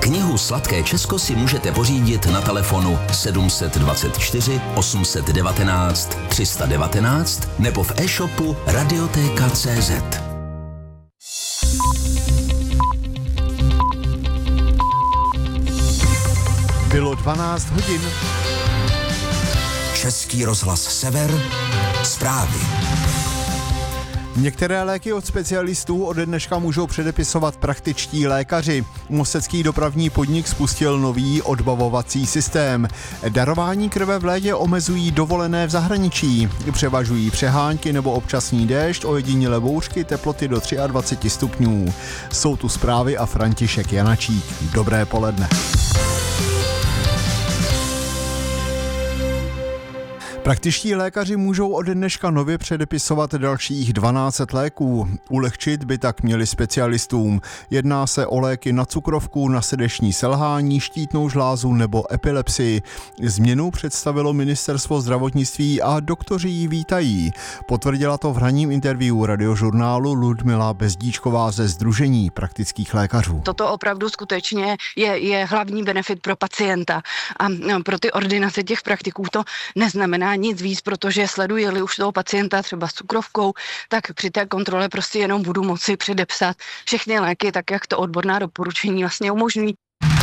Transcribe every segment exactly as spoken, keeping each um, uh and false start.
Knihu Sladké Česko si můžete pořídit na telefonu sedm set dvacet čtyři osm set devatenáct tři sta devatenáct nebo v e-shopu radioteka tečka cé zet. Bylo dvanáct hodin. Český rozhlas Sever, zprávy. Některé léky od specialistů ode dneška můžou předepisovat praktičtí lékaři. Mostecký dopravní podnik spustil nový odbavovací systém. Darování krve v létě omezují dovolené v zahraničí. Převažují přehánky nebo občasný déšť, ojedinělé bouřky, teploty do dvacet tři stupňů. Jsou tu zprávy a František Janačík. Dobré poledne. Praktičtí lékaři můžou od dneška nově předepisovat dalších dvanáct léků. Ulehčit by tak měli specialistům. Jedná se o léky na cukrovku, na srdeční selhání, štítnou žlázu nebo epilepsii. Změnu představilo ministerstvo zdravotnictví a doktoři ji vítají. Potvrdila to v ranním interview Radiožurnálu Ludmila Bezdíčková ze Sdružení praktických lékařů. Toto opravdu skutečně je, je hlavní benefit pro pacienta a pro ty ordinace těch praktiků to neznamená nic víc, protože sleduji-li už toho pacienta třeba s cukrovkou, tak při té kontrole prostě jenom budu moci předepsat všechny léky, tak jak to odborná doporučení vlastně umožňují.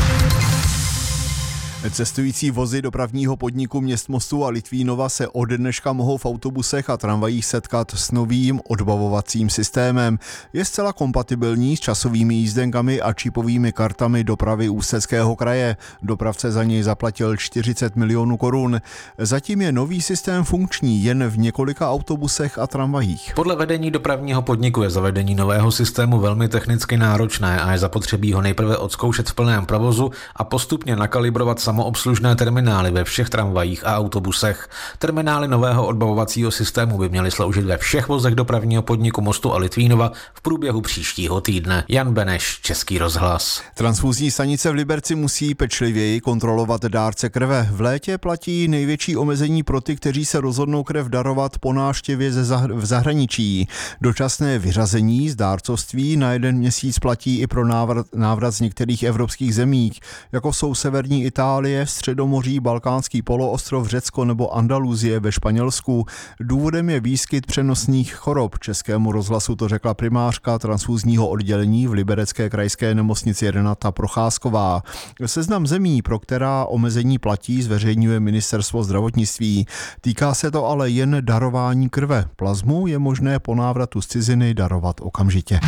Cestující vozy dopravního podniku Měst Mostu a Litvínova se od dneška mohou v autobusech a tramvajích setkat s novým odbavovacím systémem. Je zcela kompatibilní s časovými jízdenkami a čipovými kartami dopravy Ústeckého kraje. Dopravce za něj zaplatil čtyřicet milionů korun. Zatím je nový systém funkční jen v několika autobusech a tramvajích. Podle vedení dopravního podniku je zavedení nového systému velmi technicky náročné a je zapotřebí ho nejprve odzkoušet v plném provozu a postupně nakalibrovat samoobslužné terminály ve všech tramvajích a autobusech. Terminály nového odbavovacího systému by měly sloužit ve všech vozech dopravního podniku Mostu a Litvínova v průběhu příštího týdne. Jan Beneš, Český rozhlas. Transfuzní stanice v Liberci musí pečlivěji kontrolovat dárce krve. V létě platí největší omezení pro ty, kteří se rozhodnou krev darovat po návštěvě ze zahr- v zahraničí. Dočasné vyřazení z dárcovství na jeden měsíc platí i pro návrat, návrat z některých evropských zemí, jako jsou severní Itálie, Středomoří, Balkánský poloostrov, Řecko nebo Andaluzie ve Španělsku. Důvodem je výskyt přenosných chorob. Českému rozhlasu to řekla primářka transfuzního oddělení v liberecké krajské nemocnici Renata Procházková. Seznam zemí, pro která omezení platí, zveřejňuje ministerstvo zdravotnictví. Týká se to ale jen darování krve. Plazmu je možné po návratu z ciziny darovat okamžitě.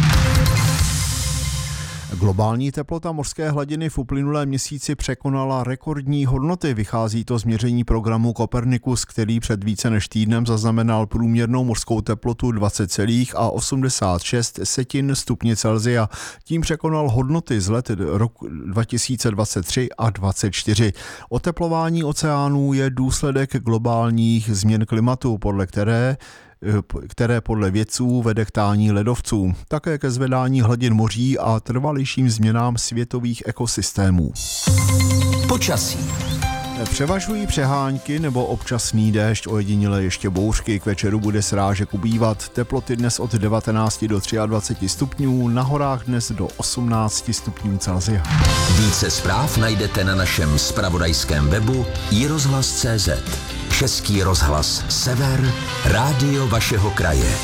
Globální teplota mořské hladiny v uplynulém měsíci překonala rekordní hodnoty. Vychází to z měření programu Copernicus, který před více než týdnem zaznamenal průměrnou mořskou teplotu dvacet celá osmdesát šest stupně Celsia. Tím překonal hodnoty z let roku dva tisíce dvacet tři a dvacet čtyři. Oteplování oceánů je důsledek globálních změn klimatu, podle které které podle vědců vede k tání ledovců, také ke zvedání hladin moří a trvalejším změnám světových ekosystémů. Počasí. Převažují přehánky nebo občasný déšť, ojedinělé ještě bouřky. K večeru bude srážek ubývat. Teploty dnes od devatenáct do dvacet tři stupňů, na horách dnes do osmnáct stupňů Celsia. Více zpráv najdete na našem zpravodajském webu i rozhlas tečka cé zet. Český rozhlas Sever, rádio vašeho kraje.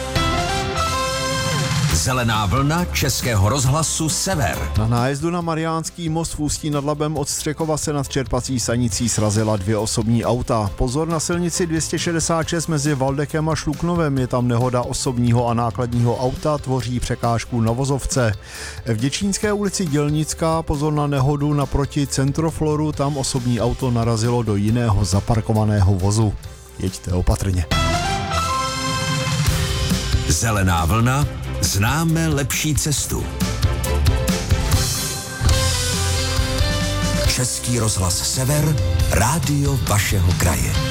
Zelená vlna Českého rozhlasu Sever. Na nájezdu na Mariánský most v Ústí nad Labem od Střekova se nad čerpací stanicí srazila dvě osobní auta. Pozor na silnici dvě stě šedesát šest mezi Valdekem a Šluknovem. Je tam nehoda osobního a nákladního auta, tvoří překážku na vozovce. V Děčínské ulici Dělnická pozor na nehodu naproti Centrofloru, tam osobní auto narazilo do jiného zaparkovaného vozu. Jeďte opatrně. Zelená vlna. Známe lepší cestu. Český rozhlas Sever, rádio vašeho kraje.